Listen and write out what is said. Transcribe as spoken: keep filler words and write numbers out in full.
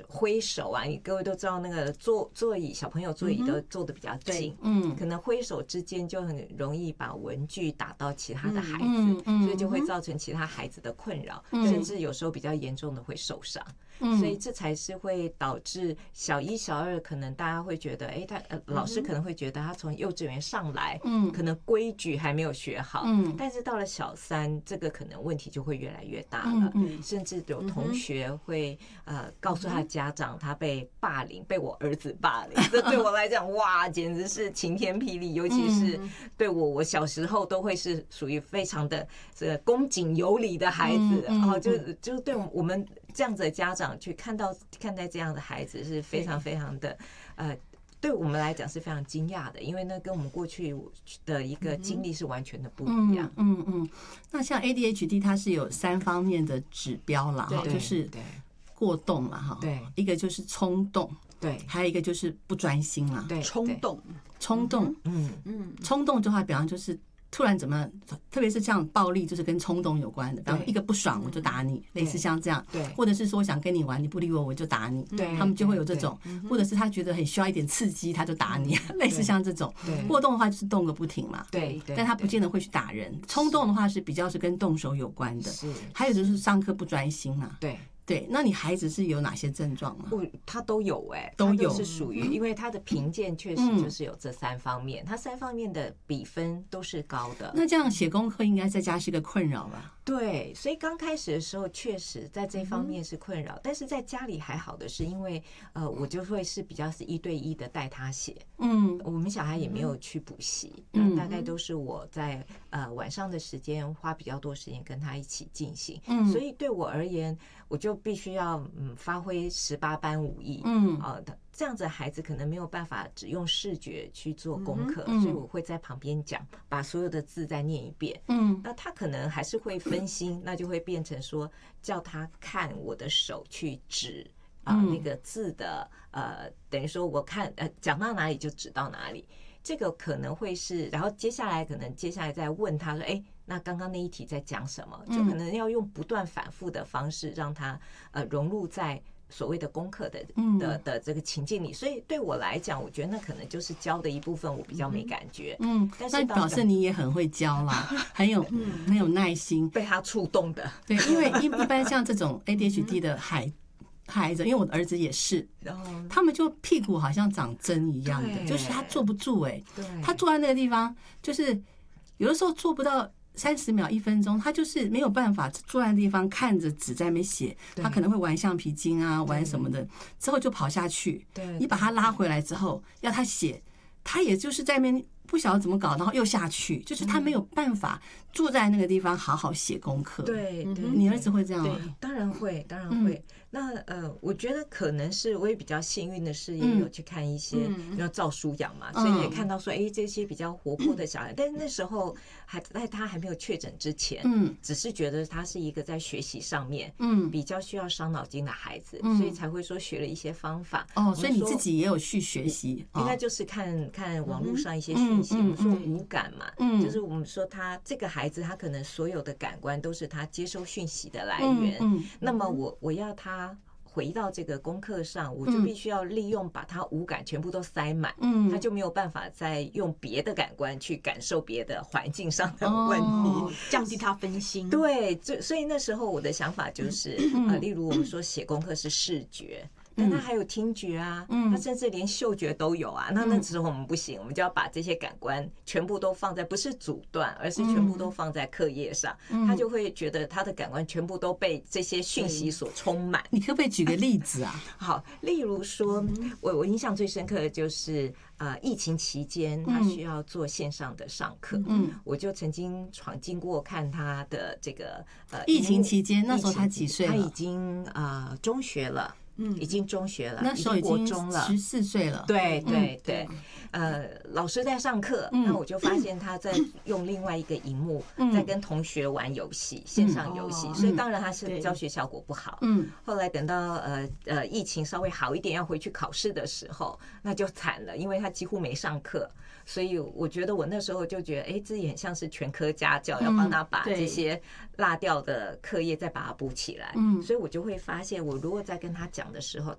挥手啊，你各位都知道那个座座椅小朋友座椅都坐得比较近，嗯，可能挥手之间就很容易把文具打到其他的孩子，所以就会造成其他孩子的困扰，甚至有时候比较严重的会受伤。所以这才是会导致小一、小二可能大家会觉得，哎，他呃老师可能会觉得他从幼稚园上来，嗯，可能规矩还没有学好，嗯，但是到了小三，这个可能问题就会越来越大了，嗯，甚至有同学会呃告诉他的家长，他被霸凌，被我儿子霸凌，这对我来讲，哇，简直是晴天霹雳，尤其是对我，我小时候都会是属于非常的这个恭谨有礼的孩子，哦，就就对我们这样子的家长去看到看待这样的孩子是非常非常的呃，对我们来讲是非常惊讶的，因为那跟我们过去的一个经历是完全的不一样。 嗯嗯嗯。那像 A D H D 它是有三方面的指标啦，就是过动嘛，哈，对，一个就是冲动，对，还有一个就是不专心嘛， 对，冲动， 冲动，嗯嗯，冲动的话，比方就是突然怎么，特别是像暴力，就是跟冲动有关的，比方说一个不爽我就打你，类似像这样，对，或者是说我想跟你玩，你不理我我就打你，对，他们就会有这种，或者是他觉得很需要一点刺激，他就打你，类似像这种。过动的话就是动个不停嘛，对，但他不见得会去打人。冲动的话是比较是跟动手有关的，是，还有就是上课不专心嘛，对。对，那你孩子是有哪些症状吗？ 他都有哎、欸， 都有是属于，因为他的评鉴确实就是有这三方面，他三方面的比分都是高的。 那这样写功课应该在家是个困扰吧？ 对，所以刚开始的时候确实在这方面是困扰，但是在家里还好的是，因为呃，我就会是比较是一对一的带他写，嗯，我们小孩也没有去补习，嗯，大概都是我在呃晚上的时间花比较多时间跟他一起进行，嗯，所以对我而言，我就必须要嗯发挥十八般武艺，嗯啊，这样子的孩子可能没有办法只用视觉去做功课，所以我会在旁边讲，把所有的字再念一遍，嗯，那他可能还是会分心，那就会变成说叫他看我的手去指啊、呃、那个字的呃，等于说我看呃讲到哪里就指到哪里，这个可能会是，然后接下来可能接下来再问他说，哎。那刚刚那一题在讲什么？就可能要用不断反复的方式，让他呃融入在所谓的功课的的的这个情境里。所以对我来讲，我觉得那可能就是教的一部分，我比较没感觉。嗯， 但是表示你也很会教啦，很有很有耐心， 被他触动的。 对，因为一一般像这种 A D H D 的孩孩子，因为我的儿子也是，他们就屁股好像长针一样的，就是他坐不住哎、欸，他坐在那个地方，就是有的时候坐不到。三十秒、一分钟，他就是没有办法坐在地方看着纸在那边写，他可能会玩橡皮筋啊，玩什么的，之后就跑下去。你把他拉回来之后，要他写，他也就是在那边不晓得怎么搞，然后又下去，就是他没有办法坐在那个地方好好写功课。 对， 你儿子会这样吗？ 对，当然会，当然会。那呃，我觉得可能是我也比较幸运的是，也有去看一些，要照书养嘛，所以也看到说，哎，这些比较活泼的小孩，但是那时候还在他还没有确诊之前，嗯，只是觉得他是一个在学习上面，嗯，比较需要伤脑筋的孩子，所以才会说学了一些方法。 哦，所以你自己也有去学习， 应该就是看看网络上一些讯息，我们说五感嘛，嗯，就是我们说他这个孩子，他可能所有的感官都是他接收讯息的来源，嗯，那么我我要他。回到这个功课上，我就必须要利用把它五感全部都塞满，嗯，他就没有办法再用别的感官去感受别的环境上的问题，哦、 降低他分心。 对，所以那时候我的想法就是，呃，例如我们说写功课是视觉。但他还有听觉啊，他甚至连嗅觉都有啊。那那时候我们不行，我们就要把这些感官全部都放在不是阻断，而是全部都放在课业上。他就会觉得他的感官全部都被这些讯息所充满。 你可不可以举个例子啊？ 好，例如说，我我印象最深刻的就是呃，疫情期间他需要做线上的上课，嗯，我就曾经闯进过看他的这个呃， 疫情期间那时候他几岁了？ 他已经呃中学了。嗯，已经中学了， 那时候已经十四岁了。 对对对，呃，老师在上课，那我就发现他在用另外一个荧幕在跟同学玩游戏，线上游戏，所以当然他是教学效果不好。嗯，后来等到呃呃疫情稍微好一点，要回去考试的时候，那就惨了，因为他几乎没上课。所以我觉得我那时候就觉得，哎，这也很像是全科家教，要帮他把这些落掉的课业再把它补起来。嗯，所以我就会发现，我如果在跟他讲的时候，